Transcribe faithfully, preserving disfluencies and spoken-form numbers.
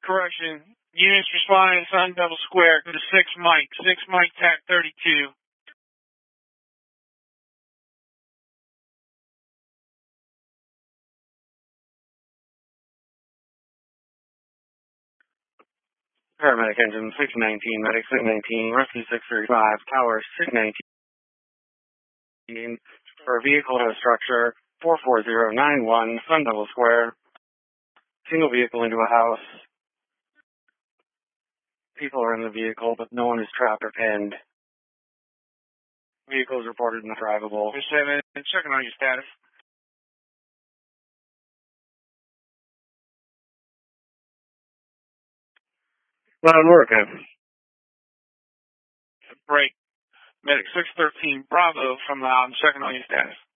correction. Units responding to Sun Devil Square to six Mike. six Mike, T A C thirty-two. Paramedic engine six nineteen, medic six nineteen, rescue six thirty-five, tower six nineteen, for a vehicle to a structure four four zero nine one, Sun Devil Square. Single vehicle into a house. People are in the vehicle, but no one is trapped or pinned. Vehicle is reported undrivable. seven, checking on your status. Loud work, man. Break. Medic six thirteen, Bravo from Loud, checking on your status.